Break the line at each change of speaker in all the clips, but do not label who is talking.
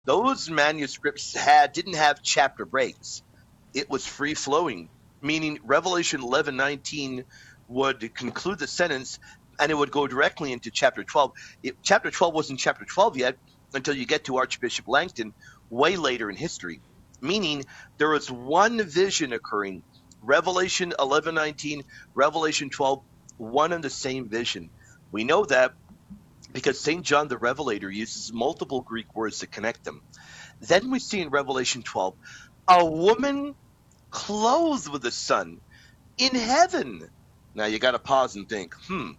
Those manuscripts didn't have chapter breaks. It was free flowing, meaning Revelation 11:19 would conclude the sentence and it would go directly into chapter 12. Chapter 12 wasn't chapter 12 yet until you get to Archbishop Langton way later in history, meaning there was one vision occurring. Revelation 11:19, Revelation 12, one and the same vision. We know that because St. John the Revelator uses multiple Greek words to connect them. Then we see in Revelation 12 a woman clothed with the sun in heaven. Now you got to pause and think,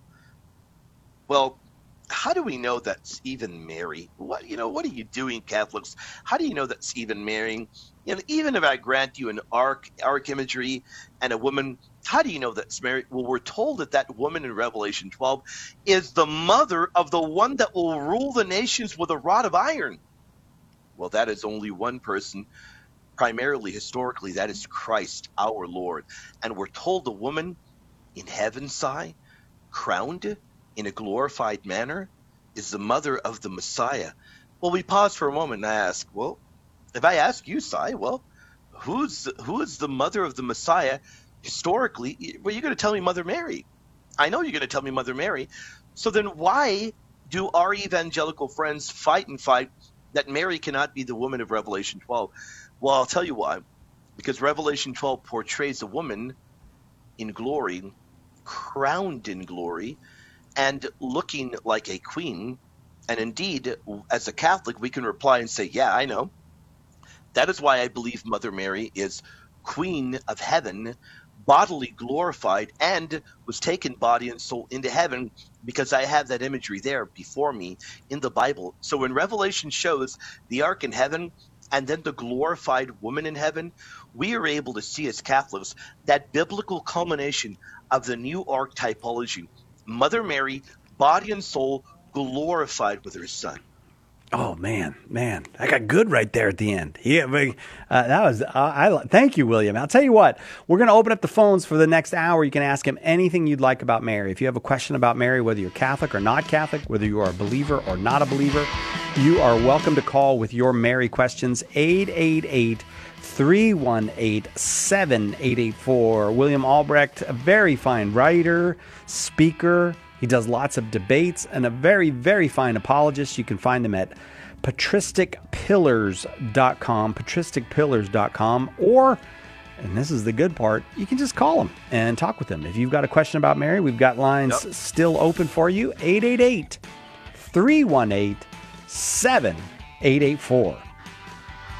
well, how do we know that's even Mary? What are you doing, Catholics? How do you know that's even Mary? Even if I grant you an ark imagery and a woman, how do you know that's Mary? Well, we're told that woman in Revelation 12 is the mother of the one that will rule the nations with a rod of iron. Well, that is only one person. Primarily, historically, that is Christ, our Lord. And we're told the woman in heaven's side, crowned in a glorified manner, is the mother of the Messiah. Well, we pause for a moment and ask, well, if I ask you, Si, well, who is the mother of the Messiah historically? Well, you're going to tell me Mother Mary. I know you're going to tell me Mother Mary. So then why do our evangelical friends fight that Mary cannot be the woman of Revelation 12? Well, I'll tell you why. Because Revelation 12 portrays a woman in glory, crowned in glory, and looking like a queen. And indeed, as a Catholic, we can reply and say, yeah, I know. That is why I believe Mother Mary is Queen of Heaven, bodily glorified, and was taken body and soul into heaven, because I have that imagery there before me in the Bible. So when Revelation shows the ark in heaven and then the glorified woman in heaven, we are able to see as Catholics that biblical culmination of the new ark typology. Mother Mary, body and soul, glorified with her Son.
Oh, man, that got good right there at the end. Yeah, that was. Thank you, William. I'll tell you what. We're going to open up the phones for the next hour. You can ask him anything you'd like about Mary. If you have a question about Mary, whether you're Catholic or not Catholic, whether you are a believer or not a believer, you are welcome to call with your Mary questions. 888-318-7884. William Albrecht, a very fine writer, speaker. He does lots of debates and a very, very fine apologist. You can find him at patristicpillars.com, or, and this is the good part, you can just call him and talk with him. If you've got a question about Mary, we've got lines still open for you. 888-318-7884.